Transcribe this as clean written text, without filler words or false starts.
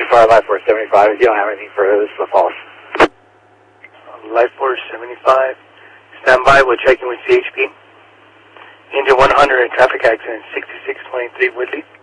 for Life Force 75. If you don't have anything further, this is the false. Life Force 75. Stand by. We'll check in with CHP. Engine 100, traffic accident 6623 Woodley.